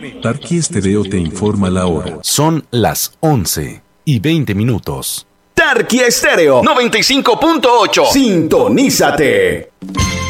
Tarqui Estéreo te informa la hora. Son las 11:20. Tarqui Estéreo 95.8. Sintonízate.